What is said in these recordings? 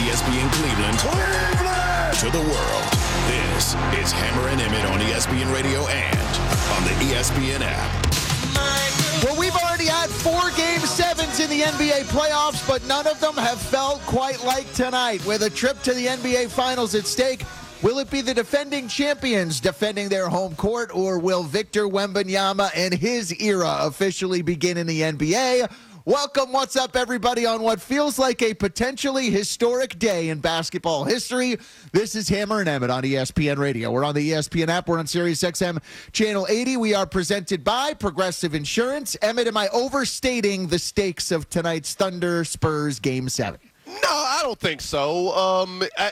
ESPN Cleveland to the world. This is Hammer and Emmett on ESPN Radio and on the ESPN app. Well, we've already had 4 Game 7s in the NBA playoffs, but none of them have felt quite like tonight. With a trip to the NBA Finals at stake, will it be the defending champions defending their home court, or will Victor Wembanyama and his era officially begin in the NBA? Welcome, what's up, everybody, on what feels like a potentially historic day in basketball history. This is Hammer and Emmett on ESPN Radio. We're on the ESPN app. We're on Sirius XM Channel 80. We are presented by Progressive Insurance. Emmett, am I overstating the stakes of tonight's Thunder Spurs Game 7? No, I don't think so.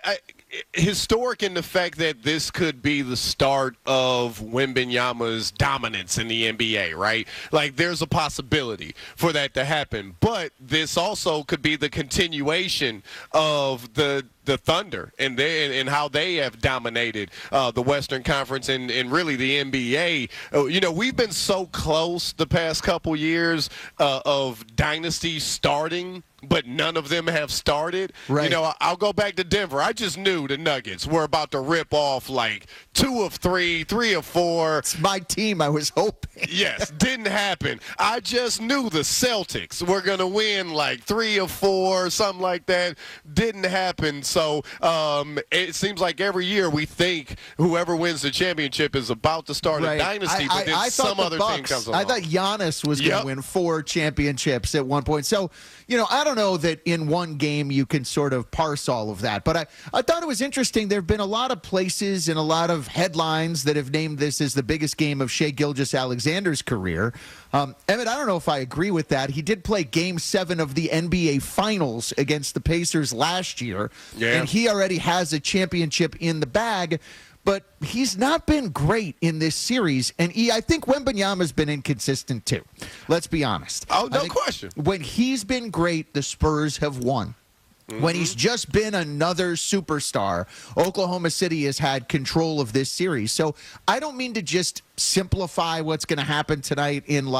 Historic in the fact that this could be the start of Wembanyama's dominance in the NBA, right? Like, there's a possibility for that to happen. But this also could be the continuation of the Thunder and how they have dominated the Western Conference and really the NBA. We've been so close the past couple years of dynasties starting, but none of them have started. Right. I'll go back to Denver. I just knew the Nuggets were about to rip off like 2 of 3, 3 of 4. It's my team, I was hoping. Yes, didn't happen. I just knew the Celtics were going to win like 3 of 4, something like that. Didn't happen. So it seems like every year we think whoever wins the championship is about to start a dynasty, but then some other team comes along. I thought Giannis was going to win 4 championships at one point. So, I don't know that in one game you can sort of parse all of that. But I thought it was interesting. There have been a lot of places and a lot of headlines that have named this as the biggest game of Shai Gilgeous-Alexander's career. Emmett, I don't know if I agree with that. He did play Game 7 of the NBA Finals against the Pacers last year, and he already has a championship in the bag. But he's not been great in this series, and I think Wembanyama's been inconsistent too. Let's be honest. Oh, no question. When he's been great, the Spurs have won. Mm-hmm. When he's just been another superstar, Oklahoma City has had control of this series. So I don't mean to just simplify what's going to happen tonight in,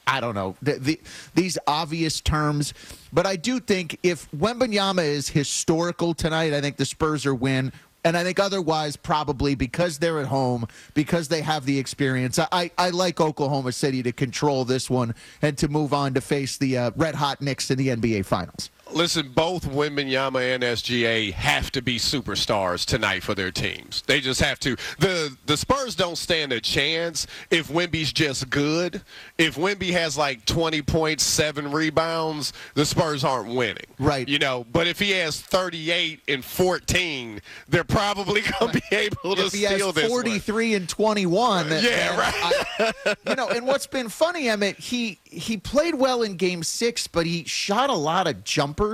these obvious terms. But I do think if Wembanyama is historical tonight, I think the Spurs are win. And I think otherwise, probably because they're at home, because they have the experience, I like Oklahoma City to control this one and to move on to face the red-hot Knicks in the NBA Finals. Listen, both Wembanyama and SGA have to be superstars tonight for their teams. They just have to. The Spurs don't stand a chance if Wemby's just good. If Wemby has like 20 points, 7 rebounds, the Spurs aren't winning. Right. But if he has 38 and 14, they're probably going to be able to steal this one. If he has 43 and 21. Right. And what's been funny, Emmett, he played well in Game 6, but he shot a lot of jumpers.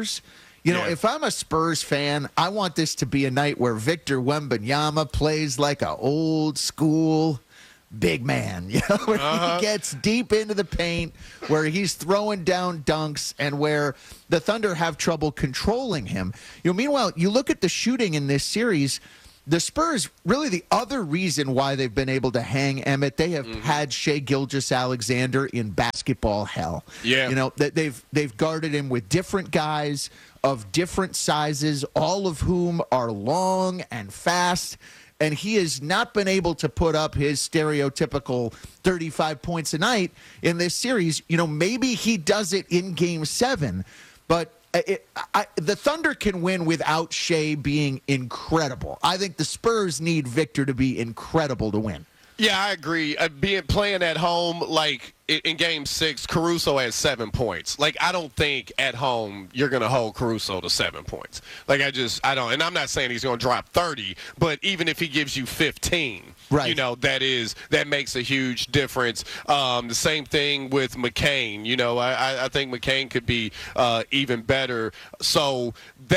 If I'm a Spurs fan, I want this to be a night where Victor Wembanyama plays like an old school big man, where he gets deep into the paint, where he's throwing down dunks, and where the Thunder have trouble controlling him. Meanwhile, you look at the shooting in this series. The Spurs, really the other reason why they've been able to hang Emmett, they have had Shai Gilgeous-Alexander in basketball hell. Yeah. They've guarded him with different guys of different sizes, all of whom are long and fast, and he has not been able to put up his stereotypical 35 points a night in this series. Maybe he does it in Game 7, but the Thunder can win without Shai being incredible. I think the Spurs need Victor to be incredible to win. Yeah, I agree. Playing at home, like in Game 6, Caruso had 7 points. Like, I don't think at home you're going to hold Caruso to 7 points. Like, I don't. And I'm not saying he's going to drop 30, but even if he gives you 15, right. That makes a huge difference. The same thing with McCain. I think McCain could be even better. So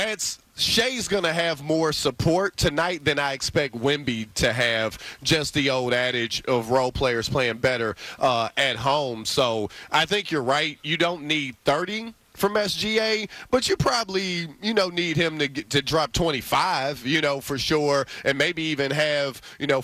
Shai's going to have more support tonight than I expect Wemby to have. Just the old adage of role players playing better at home. So I think you're right. You don't need 30. from SGA, but you probably, need him to drop 25, for sure, and maybe even have,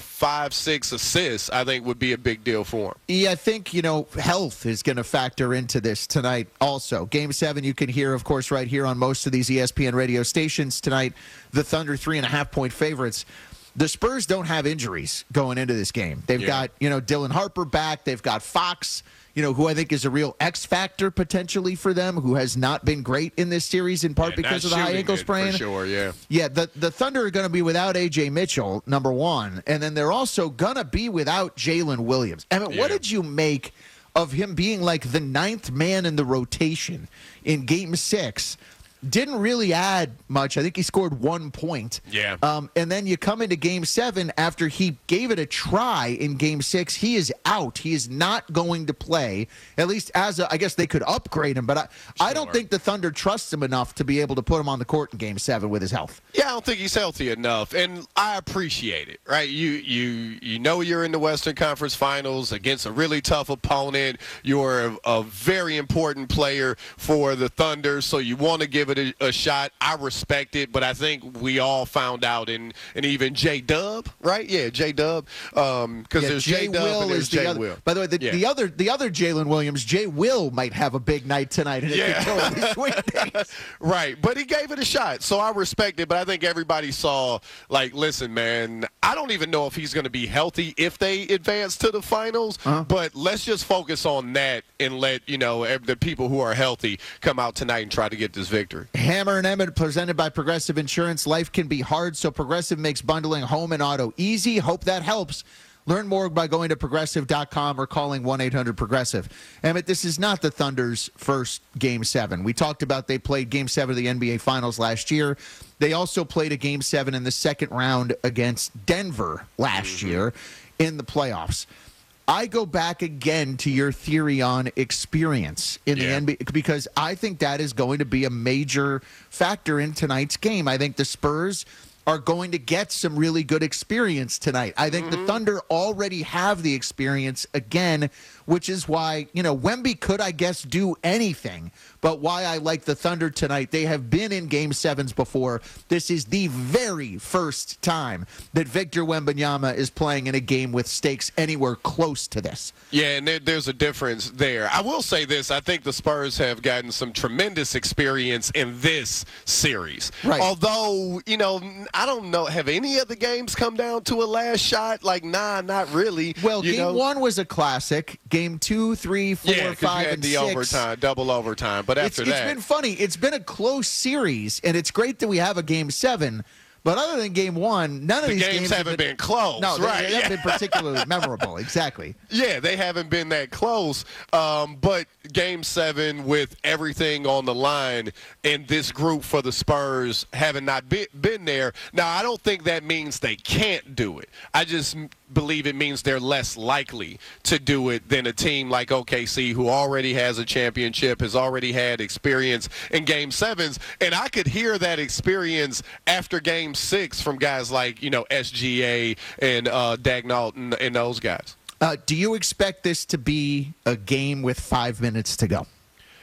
5-6 assists, I think would be a big deal for him. Yeah, I think, health is going to factor into this tonight also. Game 7, you can hear, of course, right here on most of these ESPN radio stations tonight, the Thunder 3.5-point favorites. The Spurs don't have injuries going into this game. They've got, Dylan Harper back. They've got Fox, who I think is a real X factor potentially for them, who has not been great in this series in part because of the high ankle sprain. For sure, yeah. Yeah, the Thunder are going to be without A.J. Mitchell, number one, and then they're also going to be without Jalen Williams. I mean, what did you make of him being like the ninth man in the rotation in Game 6? Didn't really add much. I think he scored 1 point. Yeah. And then you come into Game 7 after he gave it a try in Game 6. He is out. He is not going to play, at least I guess they could upgrade him, but I don't think the Thunder trusts him enough to be able to put him on the court in Game 7 with his health. Yeah, I don't think he's healthy enough, and I appreciate it, right? You know you're in the Western Conference Finals against a really tough opponent. You're a very important player for the Thunder, so you want to give it a shot. I respect it, but I think we all found out, and even J-Dub, right? Yeah, J-Dub, because there's J-Dub and there's J-Will. By the way, the other Jalen Williams, J-Will might have a big night tonight, and it could totally swing things. Right, but he gave it a shot, so I respect it, but I think everybody saw, listen, man, I don't even know if he's going to be healthy if they advance to the finals, but let's just focus on that and let, the people who are healthy come out tonight and try to get this victory. Hammer and Emmett presented by Progressive Insurance. Life can be hard, so Progressive makes bundling home and auto easy. Hope that helps. Learn more by going to Progressive.com or calling 1-800-PROGRESSIVE. Emmett, this is not the Thunder's first Game 7. We talked about they played Game 7 of the NBA Finals last year. They also played a Game 7 in the second round against Denver last year in the playoffs. I go back again to your theory on experience in the NBA because I think that is going to be a major factor in tonight's game. I think the Spurs are going to get some really good experience tonight. I think the Thunder already have the experience again, which is why, Wemby could, I guess, do anything, but why I like the Thunder tonight. They have been in Game 7s before. This is the very first time that Victor Wembanyama is playing in a game with stakes anywhere close to this. Yeah, and there's a difference there. I will say this. I think the Spurs have gotten some tremendous experience in this series. Right. Although, I don't know. Have any of the games come down to a last shot? Nah, not really. Well, Game 1 was a classic. Game 2, 3, 4, 5, and 6. Overtime, double overtime. But after that, it's been funny. It's been a close series, and it's great that we have a Game 7. But other than Game 1, none of these games haven't been close. No, right? They haven't been particularly memorable. Exactly. Yeah, they haven't been that close. But Game 7, with everything on the line, and this group for the Spurs having not been there. Now, I don't think that means they can't do it. I just believe it means they're less likely to do it than a team like OKC, who already has a championship, has already had experience in Game 7s. And I could hear that experience after Game 6 from guys like, SGA and Dagnall and those guys. Do you expect this to be a game with 5 minutes to go?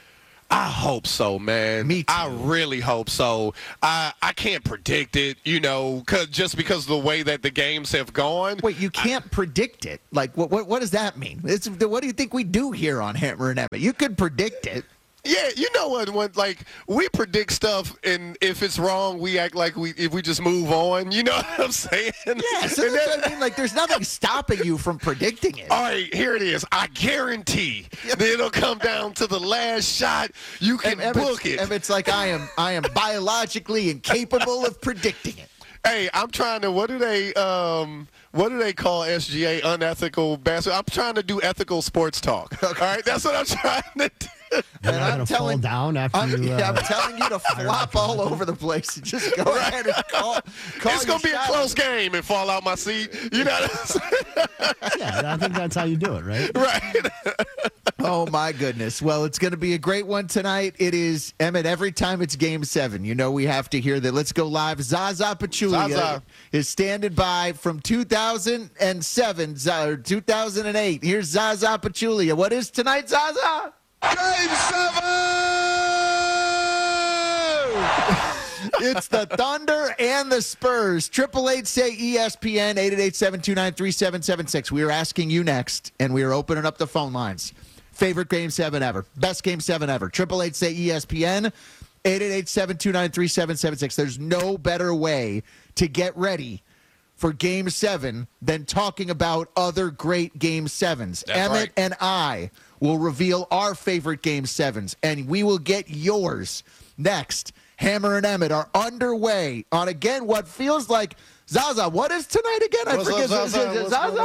I hope so, man. Me too. I really hope so. I can't predict it, just because of the way that the games have gone. Wait, you can't predict it? Like, what does that mean? What do you think we do here on Hammer and Emmett? You could predict it. Yeah, you know what? When we predict stuff, and if it's wrong, we act like if we just move on. You know what I'm saying? Yeah, so that's what I mean. There's nothing stopping you from predicting it. All right, here it is. I guarantee that it'll come down to the last shot. You can book it. And it's like I am biologically incapable of predicting it. Hey, I'm trying to. What do they call SGA? Unethical basketball. I'm trying to do ethical sports talk. Okay. All right, that's what I'm trying to do. And I'm telling I'm telling you to flop all over the place and just go ahead and call it's going to be a close game and fall out my seat. You know what I'm saying? Yeah, I think that's how you do it, right? Right. Oh, my goodness. Well, it's going to be a great one tonight. It is, Emmett, every time it's Game 7, we have to hear that. Let's go live. Zaza Pachulia is standing by from 2007, 2008. Here's Zaza Pachulia. What is tonight, Zaza? Game 7! It's the Thunder and the Spurs. 888-SAY-ESPN, 888-729-3776. We are asking you next, and we are opening up the phone lines. Favorite Game 7 ever. Best Game 7 ever. 888-SAY-ESPN, 888-729-3776. There's no better way to get ready for Game 7 than talking about other great Game 7s. That's Emmett right. and I will reveal our favorite Game 7s, and we will get yours next. Hammer and Emmett are underway on, again, what feels like Zaza. What is tonight again? I What's forget. up, Zaza? Zaza?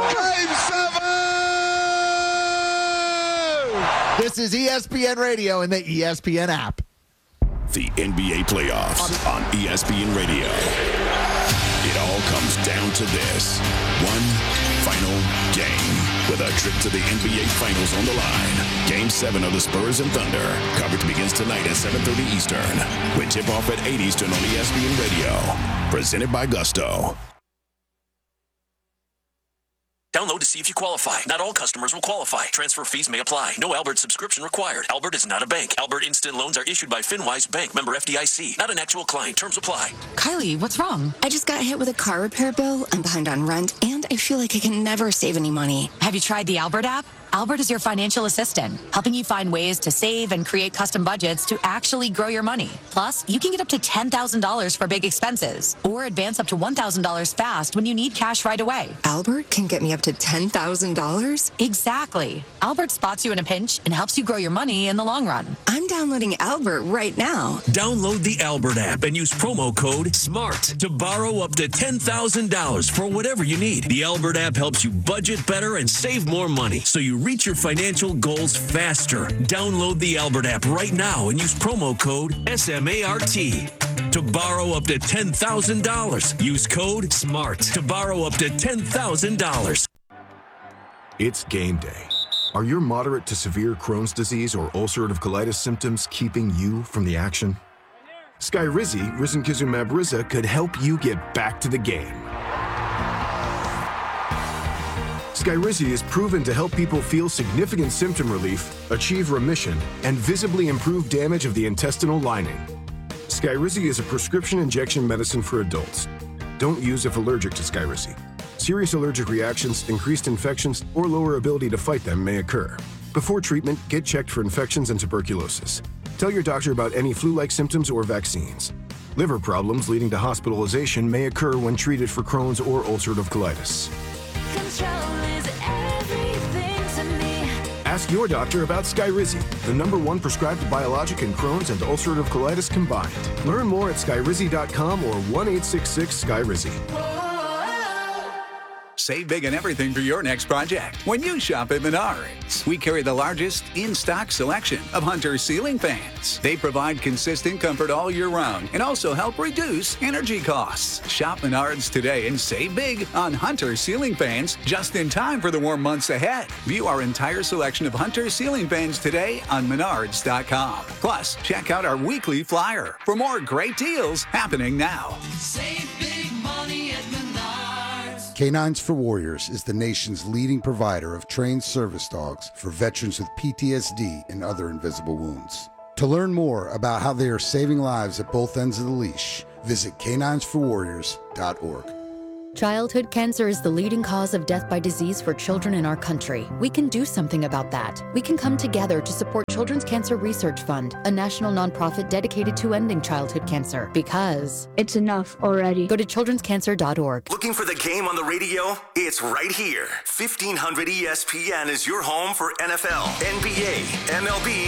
Game 7! This is ESPN Radio and the ESPN app. The NBA playoffs on ESPN Radio. It all comes down to this. One final game with a trip to the NBA Finals on the line. Game 7 of the Spurs and Thunder. Coverage begins tonight at 7:30 Eastern. With tip-off at 8 Eastern on ESPN Radio. Presented by Gusto. Download to see if you qualify. Not all customers will qualify. Transfer fees may apply. No Albert subscription required. Albert is not a bank. Albert Instant Loans are issued by FinWise Bank, member FDIC. Not an actual client. Terms apply. Kylie, what's wrong? I just got hit with a car repair bill. I'm behind on rent, and I feel like I can never save any money. Have you tried the Albert app? Albert is your financial assistant, helping you find ways to save and create custom budgets to actually grow your money. Plus, you can get up to $10,000 for big expenses or advance up to $1,000 fast when you need cash right away. Albert can get me up to $10,000? Exactly. Albert spots you in a pinch and helps you grow your money in the long run. I'm downloading Albert right now. Download the Albert app and use promo code SMART to borrow up to $10,000 for whatever you need. The Albert app helps you budget better and save more money so you reach your financial goals faster. Download the Albert app right now and use promo code SMART to borrow up to $10,000. Use code SMART to borrow up to $10,000. It's game day. Are your moderate to severe Crohn's disease or ulcerative colitis symptoms keeping you from the action? Skyrizi, risankizumab Riza, could help you get back to the game. Skyrizi is proven to help people feel significant symptom relief, achieve remission, and visibly improve damage of the intestinal lining. Skyrizi is a prescription injection medicine for adults. Don't use if allergic to Skyrizi. Serious allergic reactions, increased infections, or lower ability to fight them may occur. Before treatment, get checked for infections and tuberculosis. Tell your doctor about any flu-like symptoms or vaccines. Liver problems leading to hospitalization may occur when treated for Crohn's or ulcerative colitis. Ask your doctor about Skyrizi, the #1 prescribed biologic in Crohn's and ulcerative colitis combined. Learn more at skyrizi.com or 1-866-SKYRIZI. Save big on everything for your next project when you shop at Menards. We carry the largest in-stock selection of Hunter ceiling fans. They provide consistent comfort all year round and also help reduce energy costs. Shop Menards today and save big on Hunter ceiling fans just in time for the warm months ahead. View our entire selection of Hunter ceiling fans today on Menards.com. Plus, check out our weekly flyer for more great deals happening now. Save big money at Menards. Canines for Warriors is the nation's leading provider of trained service dogs for veterans with PTSD and other invisible wounds. To learn more about how they are saving lives at both ends of the leash, visit caninesforwarriors.org. Childhood cancer is the leading cause of death by disease for children in our country. We can do something about that. We can come together to support Children's Cancer Research Fund, a national nonprofit dedicated to ending childhood cancer. Because it's enough already. Go to childrenscancer.org. Looking for the game on the radio? It's right here. 1500 ESPN is your home for NFL, NBA, MLB,